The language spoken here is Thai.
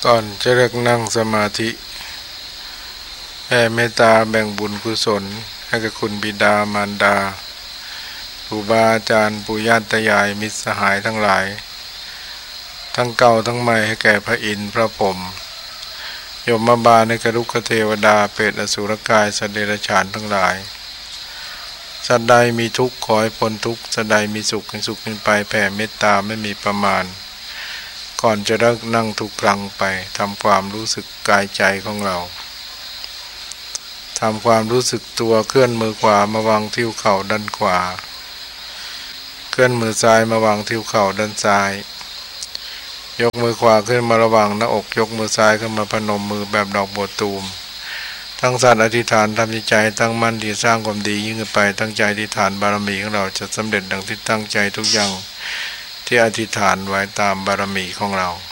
ก่อนจะเลิกนั่งสมาธิแผ่เมตตาแบ่งบุญกุศลให้กับคุณบิดามารดาครูบาอาจารย์ปู่ย่าตายายมิตรสหายทั้งหลายทั้งเก่าทั้งใหม่ให้แก่พระอินทร์พระพรหมยมบาลในกรุกเทวดาเปรตอสุรกายสัตว์เดรัจฉานทั้งหลายสัตว์ใดมีทุกข์ขอให้พ้นทุกข์สัตว์ใดมีสุขให้สุขขึ้นไปแผ่เมตตาไม่มีประมาณก่อนจะเลิกนั่งทุกครั้งไปทำความรู้สึกกายใจของเราทำความรู้สึกตัวเคลื่อนมือขวามาวางที่เข่าด้านขวาเคลื่อนมือซ้ายมาวางที่เข่าด้านซ้ายยกมือขวาขึ้นมาระหว่างหน้าอกยกมือซ้ายขึ้นมาพนมมือแบบดอกบัวตูมทั้งสัตว์อธิษฐานทำใจตั้งมั่นที่สร้างความดียิ่งขึ้นไปตั้งใจอธิษฐานบารมีของเราจะสำเร็จดังที่ตั้งใจทุกอย่างที่อธิษฐานไว้ตามบารมีของเรา